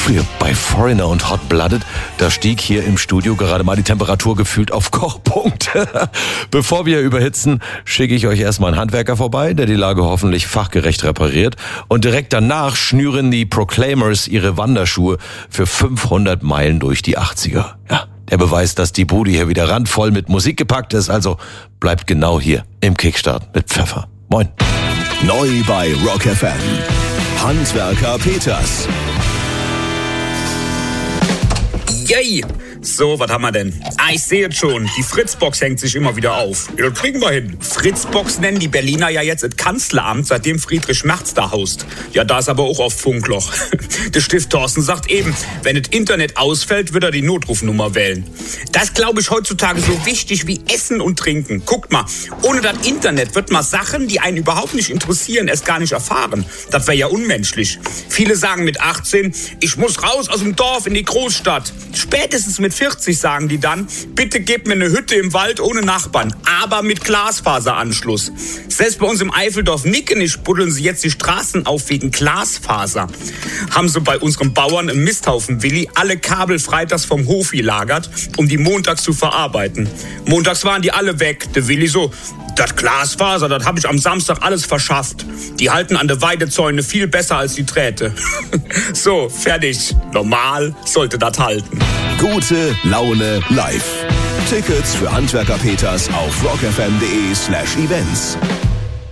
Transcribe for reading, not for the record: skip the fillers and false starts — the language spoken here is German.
Früher bei Foreigner und Hot Blooded, da stieg hier im Studio gerade mal die Temperatur gefühlt auf Kochpunkt. Bevor wir überhitzen, schicke ich euch erstmal einen Handwerker vorbei, der die Lage hoffentlich fachgerecht repariert. Und direkt danach schnüren die Proclaimers ihre Wanderschuhe für 500 Meilen durch die 80er. Ja, der Beweis, dass die Bude hier wieder randvoll mit Musik gepackt ist. Also bleibt genau hier im Kickstart mit Pfeffer. Moin. Neu bei Rock FM. Handwerker Peters. Yay! So, was haben wir denn? Ich sehe es schon. Die Fritzbox hängt sich immer wieder auf. Ja, das kriegen wir hin. Fritzbox nennen die Berliner ja jetzt das Kanzleramt, seitdem Friedrich Merz da haust. Ja, da ist aber auch auf Funkloch. Der Stift Thorsten sagt eben, wenn das Internet ausfällt, wird er die Notrufnummer wählen. Das ist, glaube ich, heutzutage so wichtig wie Essen und Trinken. Guckt mal, ohne das Internet wird man Sachen, die einen überhaupt nicht interessieren, erst gar nicht erfahren. Das wäre ja unmenschlich. Viele sagen mit 18, ich muss raus aus dem Dorf in die Großstadt. Spätestens mit 40 sagen die dann, bitte gebt mir eine Hütte im Wald ohne Nachbarn, aber mit Glasfaseranschluss. Selbst bei uns im Eifeldorf Nickenisch buddeln sie jetzt die Straßen auf wegen Glasfaser. Haben sie bei unserem Bauern im Misthaufen Willi alle Kabel freitags vom Hof gelagert, um die montags zu verarbeiten. Montags waren die alle weg. Der Willi so, das Glasfaser, das habe ich am Samstag alles verschafft. Die halten an der Weidezäune viel besser als die Drähte. So, fertig. Normal sollte das halten. Gute Laune live. Tickets für Handwerker Peters auf rockfm.de/events.